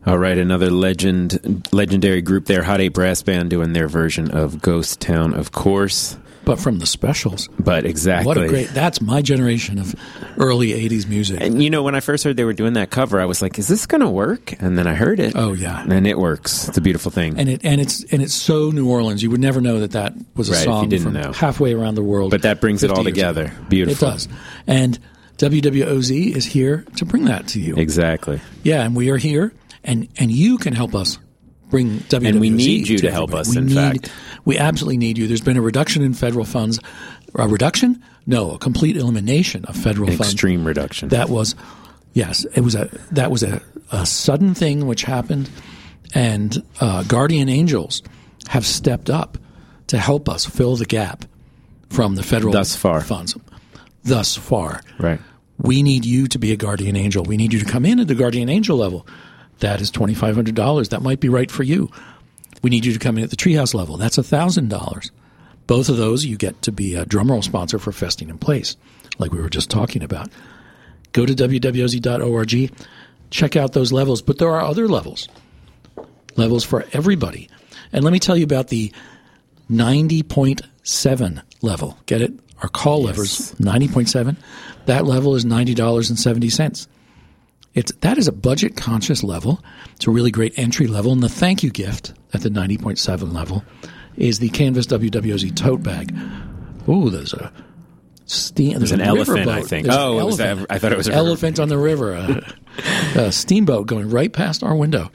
All right, another legendary group there, Hot 8 Brass Band, doing their version of Ghost Town, of course. But from the Specials. But exactly. What a great, that's my generation of early 80s music. And you know, when I first heard they were doing that cover, I was like, is this going to work? And then I heard it. Oh, yeah. And it works. It's a beautiful thing. And it's so New Orleans. You would never know that was a song from halfway around the world. But that brings it all together. Beautiful. It does. And WWOZ is here to bring that to you. Exactly. Yeah, and we are here, and you can help us bring WWOZ. And we need you to help us, in fact. We absolutely need you. There's been a reduction in federal funds. A reduction? No, a complete elimination of federal funds. Extreme reduction. That was, yes, that was a sudden thing which happened, and Guardian Angels have stepped up to help us fill the gap from the federal funds. Thus far. Right. We need you to be a Guardian Angel. We need you to come in at the Guardian Angel level. That is $2,500. That might be right for you. We need you to come in at the Treehouse level. That's $1,000. Both of those, you get to be a drumroll sponsor for Festing in Place, like we were just talking about. Go to wwoz.org. Check out those levels. But there are other levels for everybody. And let me tell you about the 90.7 level. Get it? Our call levers, 90.7. That level is $90.70. That is a budget-conscious level. It's a really great entry level. And the thank you gift at the 90.7 level is the Canvas WWOZ tote bag. Ooh, there's an elephant, I think. I thought it was an elephant on the river. A steamboat going right past our window.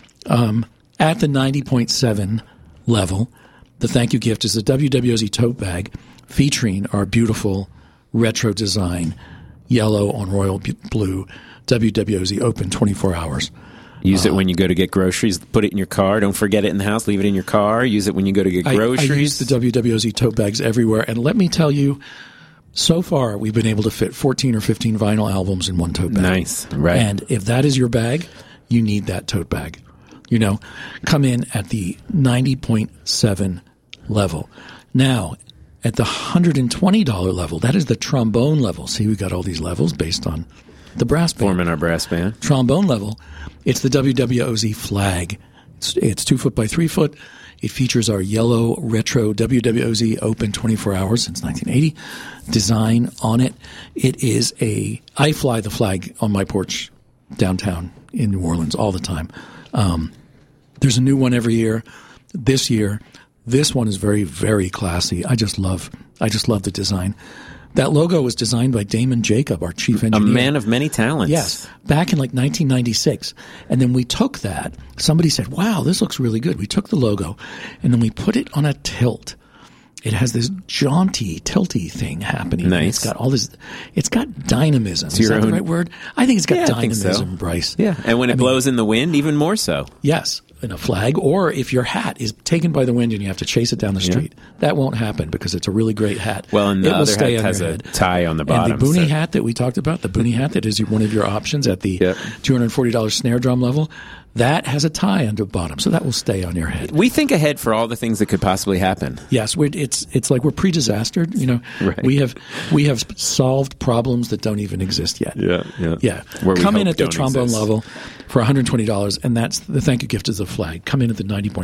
At the 90.7 level, the thank you gift is the WWOZ tote bag featuring our beautiful retro design, yellow on royal blue, WWOZ open 24 hours. Use it when you go to get groceries. Put it in your car. Don't forget it in the house. Leave it in your car. Use it when you go to get groceries. I use the WWOZ tote bags everywhere. And let me tell you, so far we've been able to fit 14 or 15 vinyl albums in one tote bag. Nice. Right. And if that is your bag, you need that tote bag. You know, come in at the 90.7 level. Now, at the $120 level, that is the trombone level. See, we got all these levels based on the brass band. Forming our brass band. Trombone level, it's the WWOZ flag. It's 2 foot by 3 foot. It features our yellow retro WWOZ open 24 hours since 1980 design on it. It is I fly the flag on my porch downtown in New Orleans all the time. There's a new one every year. This year, this one is very, very classy. I just love the design. That logo was designed by Damon Jacob, our chief engineer. A man of many talents. Yes, back in like 1996. And then we took that. Somebody said, wow, this looks really good. We took the logo, and then we put it on a tilt. It has this jaunty, tilty thing happening. Nice. It's got all this. It's got dynamism. Is that the right word? I think it's got dynamism, so. Bryce. Yeah, and when it blows in the wind, even more so. Yes, in a flag, or if your hat is taken by the wind and you have to chase it down the street. That won't happen because it's a really great hat. Well, and the other hat has a tie on the bottom. And the Boonie hat that we talked about, the Boonie hat that is one of your options at the $240 snare drum level, that has a tie on the bottom, so that will stay on your head. We think ahead for all the things that could possibly happen. Yes, it's like we're pre-disastered. You know, right. we have solved problems that don't even exist yet. Yeah. Come in at the trombone level for $120, and that's the thank you gift is a flag. Come in at the 90.